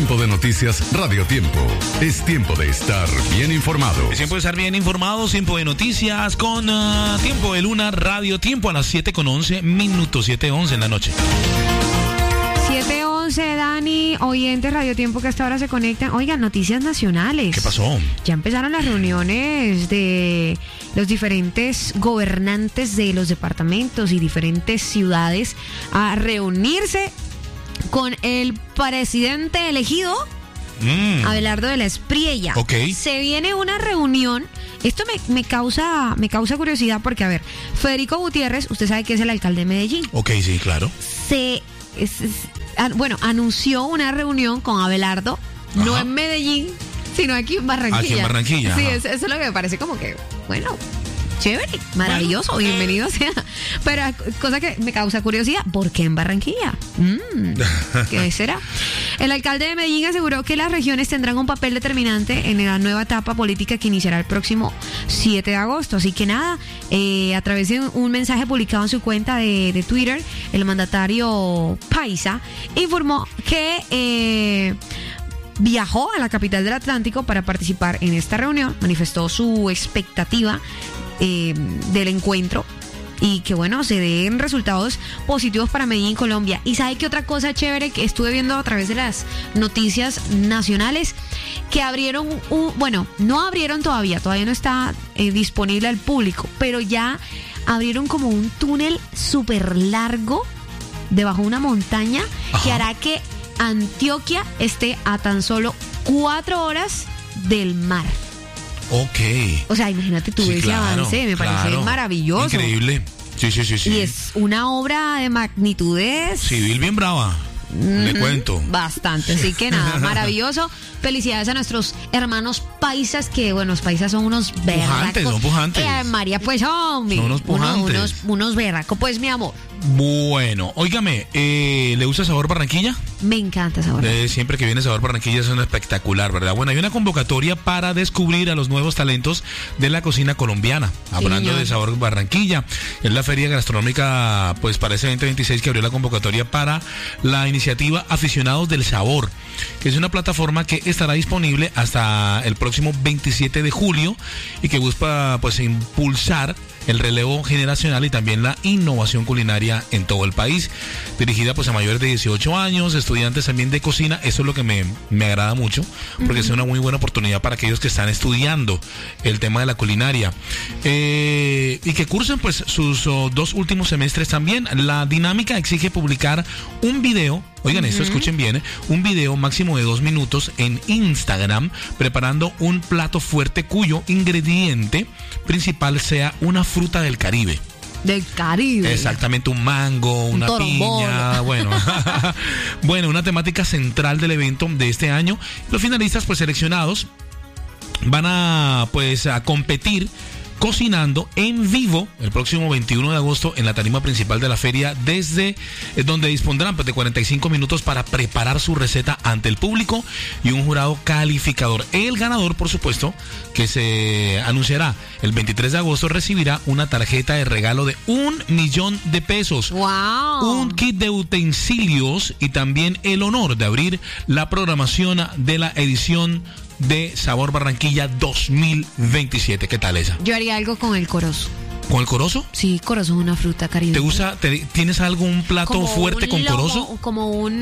Tiempo de noticias Radio Tiempo. Es tiempo de estar bien informado. Es tiempo de estar bien informados, tiempo de noticias con Tiempo de Luna Radio Tiempo a las 7:11 minutos, 7:11 en la noche. 7:11, Dani, oyentes Radio Tiempo que hasta ahora se conectan. Oigan, noticias nacionales. ¿Qué pasó? Ya empezaron las reuniones de los diferentes gobernantes de los departamentos y diferentes ciudades a reunirse con el presidente elegido, Abelardo de la Espriella. Okay. Se viene una reunión. Esto me causa curiosidad porque, a ver, Federico Gutiérrez, usted sabe que es el alcalde de Medellín. Ok, sí, claro. Anunció una reunión con Abelardo, Ajá. no en Medellín, sino aquí en Barranquilla. Aquí en Barranquilla. Sí, Ajá. eso es lo que me parece como que, bueno, chévere, maravilloso, bienvenido sea. Pero cosa que me causa curiosidad, ¿por qué en Barranquilla? ¿Qué será? El alcalde de Medellín aseguró que las regiones tendrán un papel determinante en la nueva etapa política que iniciará el próximo 7 de agosto. Así que nada, a través de un mensaje publicado en su cuenta de Twitter, el mandatario paisa informó que viajó a la capital del Atlántico para participar en esta reunión, manifestó su expectativa del encuentro y que bueno, se den resultados positivos para Medellín, Colombia. Y sabe que otra cosa chévere que estuve viendo a través de las noticias nacionales, que abrieron no abrieron todavía no está disponible al público, pero ya abrieron como un túnel súper largo debajo de una montaña. Ajá. Que hará que Antioquia esté a tan solo 4 horas del mar. Ok. O sea, imagínate tú ese avance, me parece maravilloso. Increíble. Sí. Y es una obra de magnitudes civil bien brava. Le cuento. Bastante, así que nada, maravilloso. Felicidades a nuestros hermanos paisas, que bueno, los paisas son unos berracos. Son pujantes. María, pues, hombre. Son unos pujantes. Unos berracos, pues, mi amor. Bueno, óigame, ¿le gusta Sabor Barranquilla? Me encanta Sabor Barranquilla. Siempre que viene Sabor Barranquilla es un espectacular, ¿verdad? Bueno, hay una convocatoria para descubrir a los nuevos talentos de la cocina colombiana. Hablando de Sabor Barranquilla, es la feria gastronómica, pues para ese 2026 que abrió la convocatoria para la iniciativa Aficionados del Sabor, que es una plataforma que estará disponible hasta el próximo 27 de julio y que busca pues impulsar el relevo generacional y también la innovación culinaria en todo el país, dirigida pues a mayores de 18 años, estudiantes también de cocina. Eso es lo que me agrada mucho, porque es una muy buena oportunidad para aquellos que están estudiando el tema de la culinaria y que cursen pues sus 2 últimos semestres también. La dinámica exige publicar un video. Oigan esto, escuchen bien, un video máximo de 2 minutos en Instagram preparando un plato fuerte cuyo ingrediente principal sea una fruta del Caribe. Del Caribe. Exactamente, un mango, una piña, bueno, una temática central del evento de este año. Los finalistas pues seleccionados van a competir cocinando en vivo el próximo 21 de agosto en la tarima principal de la feria, desde donde dispondrán pues de 45 minutos para preparar su receta ante el público y un jurado calificador. El ganador, por supuesto, que se anunciará el 23 de agosto, recibirá una tarjeta de regalo de 1 millón de pesos. ¡Wow! Un kit de utensilios y también el honor de abrir la programación de la edición de Sabor Barranquilla 2027. ¿Qué tal esa? Yo haría algo con el corozo. ¿Con el corozo? Sí, corozo es una fruta caribeña. ¿Te gusta? ¿Tienes algún plato como fuerte con corozo? Como un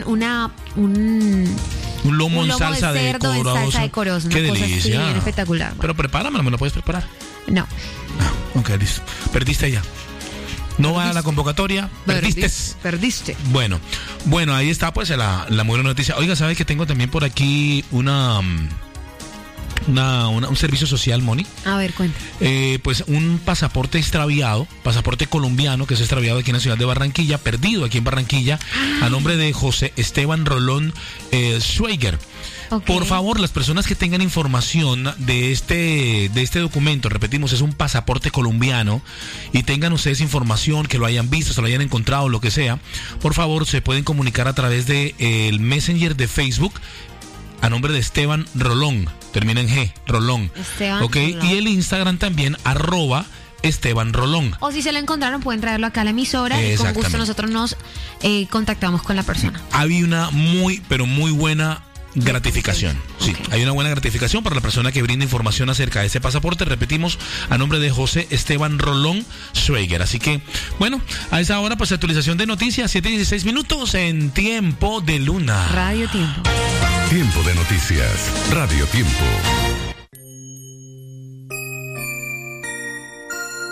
lomo en salsa de cerdo corozo. En salsa de corozo. Qué una delicia. cosa así, espectacular. Bueno. Pero prepáramelo, ¿me lo puedes preparar? No. Ok, listo. Perdiste ya. No va a la convocatoria. Perdiste. Bueno, ahí está pues la muy buena noticia. Oiga, ¿sabe que tengo también por aquí un servicio social, Moni? A ver, cuenta. Pues un pasaporte extraviado, pasaporte colombiano que es extraviado aquí en la ciudad de Barranquilla, perdido aquí en Barranquilla, a nombre de José Esteban Rolón Schweiger. Okay. Por favor, las personas que tengan información de este documento, repetimos, es un pasaporte colombiano, y tengan ustedes información, que lo hayan visto, se lo hayan encontrado, lo que sea, por favor, se pueden comunicar a través de el Messenger de Facebook a nombre de Esteban Rolón, termina en G, Rolón. Esteban okay. Rolón. Y el Instagram también, @Esteban Rolón. O si se lo encontraron, pueden traerlo acá a la emisora y con gusto nosotros nos contactamos con la persona. Había una muy, pero muy buena gratificación. Sí, Okay. hay una buena gratificación para la persona que brinda información acerca de ese pasaporte. Repetimos, a nombre de José Esteban Rolón Schweiger. Así que, bueno, a esa hora, pues actualización de noticias, 7:16 minutos en Tiempo de Luna. Radio Tiempo. Tiempo de noticias. Radio Tiempo.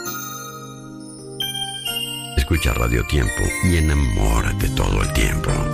Escucha Radio Tiempo y enamórate todo el tiempo.